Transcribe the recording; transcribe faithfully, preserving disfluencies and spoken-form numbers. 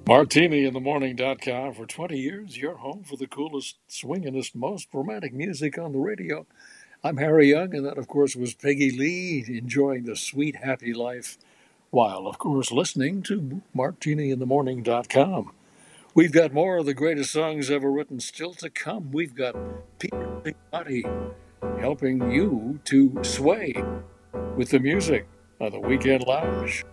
Martini in the morning dot com. For twenty years, your home for the coolest, swingingest, most romantic music on the radio. I'm Harry Young, and that, of course, was Peggy Lee enjoying the sweet, happy life while, of course, listening to Martini in the morning dot com. We've got more of the greatest songs ever written still to come. We've got Peter Bugatti helping you to sway with the music on the Weekend Lounge.